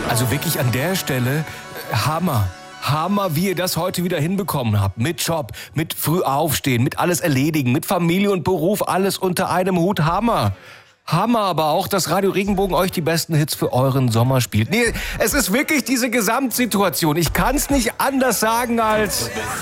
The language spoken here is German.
Also wirklich an der Stelle, Hammer. Hammer, wie ihr das heute wieder hinbekommen habt. Mit Job, mit früh aufstehen, mit alles erledigen, mit Familie und Beruf, alles unter einem Hut. Hammer. Hammer aber auch, dass Radio Regenbogen euch die besten Hits für euren Sommer spielt. Nee, es ist wirklich diese Gesamtsituation. Ich kann es nicht anders sagen als...